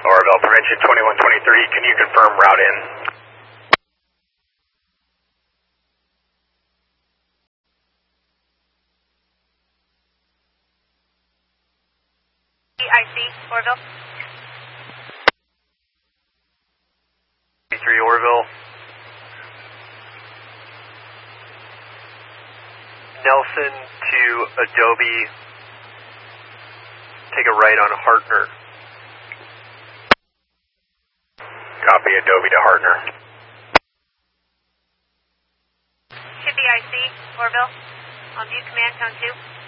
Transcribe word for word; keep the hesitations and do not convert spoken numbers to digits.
Orville, prevention twenty-one twenty-three, can you confirm route in? I C, Orville. three Orville. Nelson to Adobe. Take a right on Hartner. Copy, Adobe to Hartner. Should be I C, Orville. On view command, tone two.